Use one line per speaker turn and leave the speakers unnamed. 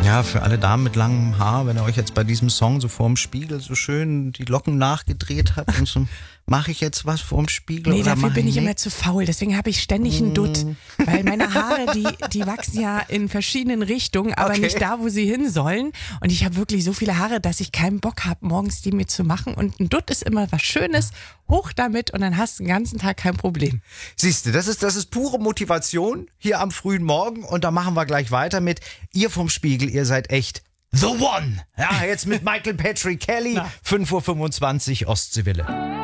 Ja, für alle Damen mit langem Haar, wenn ihr euch jetzt bei diesem Song so vorm Spiegel so schön die Locken nachgedreht habt und so, mache ich jetzt was vorm Spiegel?
Nee,
oder
dafür bin ich
nicht?
immer zu faul. Deswegen habe ich ständig einen Dutt. Weil meine Haare, die wachsen ja in verschiedenen Richtungen, aber
Okay.
nicht da, wo sie hin sollen. Und ich habe wirklich so viele Haare, dass ich keinen Bock habe, morgens die mir zu machen. Und ein Dutt ist immer was Schönes. Hoch damit und dann hast du den ganzen Tag kein Problem.
Siehst du, das ist pure Motivation hier am frühen Morgen und da machen wir gleich weiter mit ihr vom Spiegel, ihr seid echt The One. Ja, jetzt mit Michael Patrick Kelly, 5:25 Uhr Ostseewille.